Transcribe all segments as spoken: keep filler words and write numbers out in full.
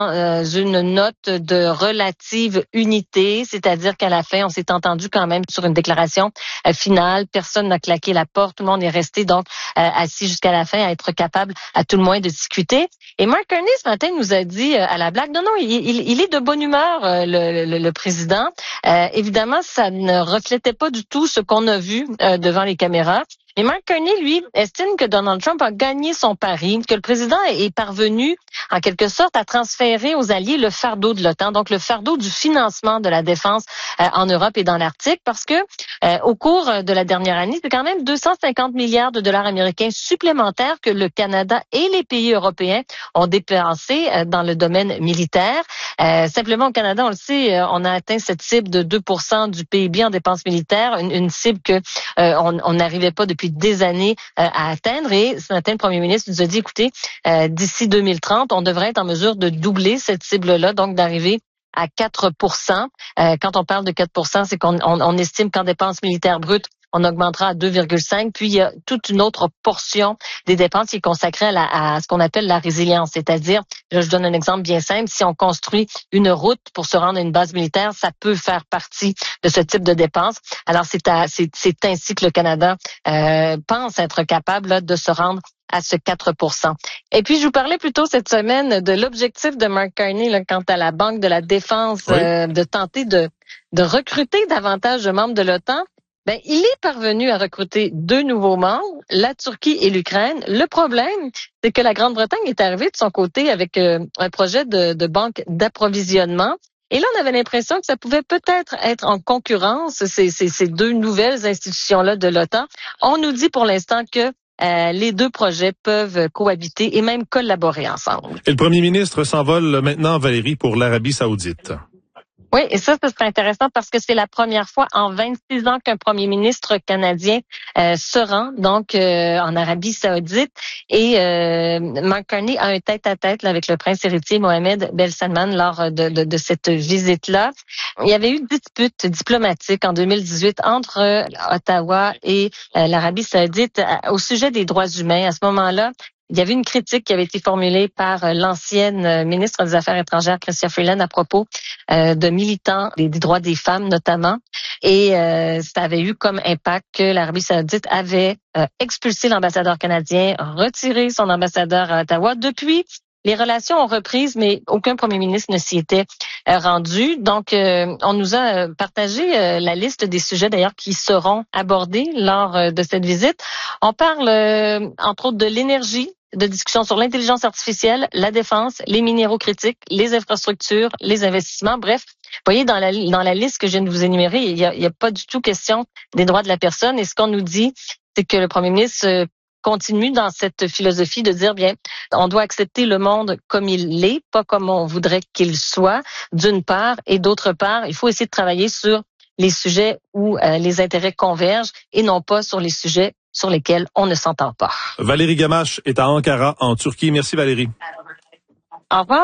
euh, une note de relative unité, c'est-à-dire qu'à la fin, on s'est entendu quand même sur une déclaration euh, finale. Personne n'a claqué la porte. Tout le monde est resté donc euh, assis jusqu'à la fin à être capable à tout le moins de discuter. Et Mark Carney, ce matin, nous a dit euh, à la blague, non, non, il, il, il est de bonne humeur, euh, le, le, le président. Euh, évidemment, ça ne reflétait pas du tout ce qu'on a vu euh, devant les caméras. Mais Mark Carney, lui, estime que Donald Trump a gagné son pari, que le président est parvenu, en quelque sorte, à transférer aux alliés le fardeau de l'OTAN, donc le fardeau du financement de la défense euh, en Europe et dans l'Arctique, parce que euh, au cours de la dernière année, c'est quand même deux cent cinquante milliards de dollars américains supplémentaires que le Canada et les pays européens ont dépensé euh, dans le domaine militaire. Euh, simplement, au Canada, on le sait, euh, on a atteint cette cible de deux pour cent du P I B en dépenses militaires, une, une cible que euh, on n'arrivait pas depuis des années euh, à atteindre. Et ce matin, le premier ministre nous a dit, écoutez, euh, d'ici deux mille trente, on devrait être en mesure de doubler cette cible-là, donc d'arriver à quatre pour cent. Euh, quand on parle de quatre pour cent, c'est qu'on on, on estime qu'en dépenses militaires brutes, on augmentera à deux virgule cinq. Puis, il y a toute une autre portion des dépenses qui est consacrée à, la, à ce qu'on appelle la résilience. C'est-à-dire, là, je donne un exemple bien simple, si on construit une route pour se rendre à une base militaire, ça peut faire partie de ce type de dépenses. Alors, c'est, à, c'est, c'est ainsi que le Canada euh, pense être capable là, de se rendre à ce quatre pour cent. Et puis, je vous parlais plus tôt cette semaine de l'objectif de Mark Carney là, quant à la Banque de la Défense, oui. euh, de tenter de, de recruter davantage de membres de l'OTAN. Ben, il est parvenu à recruter deux nouveaux membres, la Turquie et l'Ukraine. Le problème, c'est que la Grande-Bretagne est arrivée de son côté avec euh, un projet de, de banque d'approvisionnement. Et là, on avait l'impression que ça pouvait peut-être être en concurrence, ces, ces, ces deux nouvelles institutions-là de l'OTAN. On nous dit pour l'instant que Euh, les deux projets peuvent cohabiter et même collaborer ensemble. Et le premier ministre s'envole maintenant, Valérie, pour l'Arabie saoudite. Oui, et ça, c'est intéressant parce que c'est la première fois en vingt-six ans qu'un premier ministre canadien euh, se rend donc euh, en Arabie saoudite. Et euh, Mark Carney a un tête-à-tête là, avec le prince héritier Mohammed Ben Salman lors de, de, de cette visite-là. Il y avait eu une dispute diplomatique en deux mille dix-huit entre euh, Ottawa et euh, l'Arabie saoudite à, au sujet des droits humains. À ce moment-là, il y avait une critique qui avait été formulée par l'ancienne ministre des Affaires étrangères, Chrystia Freeland, à propos euh, de militants des, des droits des femmes notamment. Et euh, ça avait eu comme impact que l'Arabie saoudite avait euh, expulsé l'ambassadeur canadien, retiré son ambassadeur à Ottawa. Depuis, les relations ont repris, mais aucun premier ministre ne s'y était euh, rendu. Donc, euh, on nous a partagé euh, la liste des sujets, d'ailleurs, qui seront abordés lors euh, de cette visite. On parle, euh, entre autres, de l'énergie, de discussion sur l'intelligence artificielle, la défense, les minéraux critiques, les infrastructures, les investissements. Bref, vous voyez, dans la, dans la liste que je viens de vous énumérer, il n'y a, il y a pas du tout question des droits de la personne. Et ce qu'on nous dit, c'est que le premier ministre euh, continue dans cette philosophie de dire, bien, on doit accepter le monde comme il est, pas comme on voudrait qu'il soit, d'une part, et d'autre part, il faut essayer de travailler sur les sujets où euh, les intérêts convergent et non pas sur les sujets sur lesquels on ne s'entend pas. Valérie Gamache est à Ankara, en Turquie. Merci Valérie. Au revoir.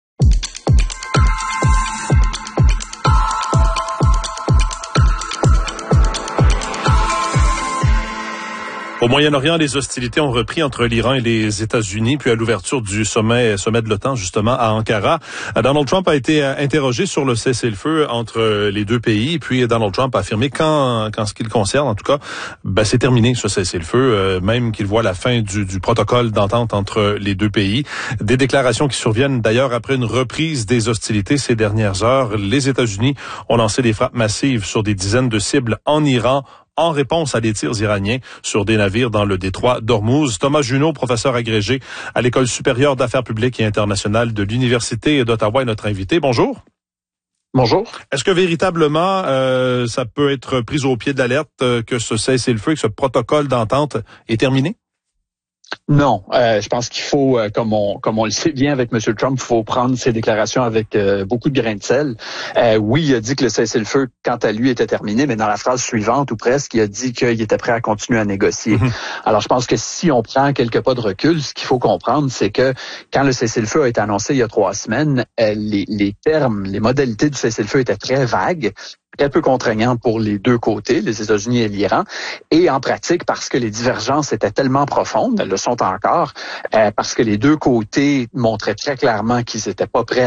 Au Moyen-Orient, les hostilités ont repris entre l'Iran et les États-Unis, puis à l'ouverture du sommet sommet de l'OTAN, justement, à Ankara. Donald Trump a été interrogé sur le cessez-le-feu entre les deux pays, puis Donald Trump a affirmé qu'en, qu'en ce qui le concerne, en tout cas, ben, c'est terminé ce cessez-le-feu, euh, même qu'il voit la fin du, du protocole d'entente entre les deux pays. Des déclarations qui surviennent d'ailleurs après une reprise des hostilités ces dernières heures. Les États-Unis ont lancé des frappes massives sur des dizaines de cibles en Iran, en réponse à des tirs iraniens sur des navires dans le détroit d'Ormuz. Thomas Junot, professeur agrégé à l'École supérieure d'affaires publiques et internationales de l'Université d'Ottawa, est notre invité. Bonjour. Bonjour. Est-ce que véritablement euh, ça peut être pris au pied de la lettre euh, que ce cessez-le-feu, que ce protocole d'entente est terminé? Non, euh, je pense qu'il faut, euh, comme on comme on le sait bien avec M. Trump, il faut prendre ses déclarations avec euh, beaucoup de grains de sel. Euh, oui, il a dit que le cessez-le-feu, quant à lui, était terminé, mais dans la phrase suivante, ou presque, il a dit qu'il était prêt à continuer à négocier. Mm-hmm. Alors, je pense que si on prend quelques pas de recul, ce qu'il faut comprendre, c'est que quand le cessez-le-feu a été annoncé il y a trois semaines, euh, les, les termes, les modalités du cessez-le-feu étaient très vagues. très peu contraignant pour les deux côtés, les États-Unis et l'Iran, et en pratique parce que les divergences étaient tellement profondes, elles le sont encore, euh, parce que les deux côtés montraient très clairement qu'ils n'étaient pas prêts